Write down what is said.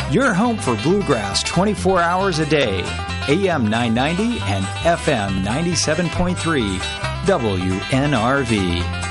Your home for bluegrass 24 hours a day. AM 990 and FM 97.3 WNRV.